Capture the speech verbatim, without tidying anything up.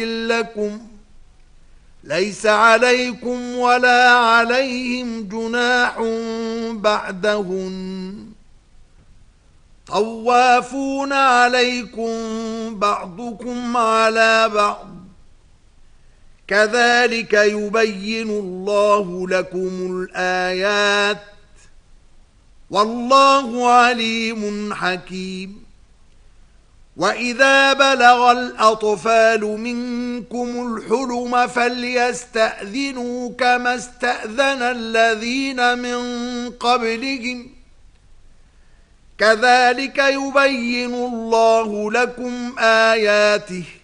لكم ليس عليكم ولا عليهم جناح بعدهن طوافون عليكم بعضكم على بعض كذلك يبين الله لكم الآيات والله عليم حكيم. وإذا بلغ الأطفال منكم الحلم فليستأذنوا كما استأذن الذين من قبلهم كذلك يبين الله لكم آياته